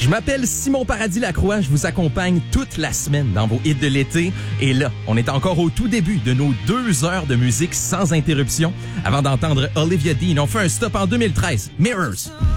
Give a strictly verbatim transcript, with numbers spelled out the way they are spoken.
Je m'appelle Simon Paradis-Lacroix, je vous accompagne toute la semaine dans vos hits de l'été. Et là, on est encore au tout début de nos deux heures de musique sans interruption. Avant d'entendre Olivia Dean, on fait un stop en deux mille treize. Mirrors.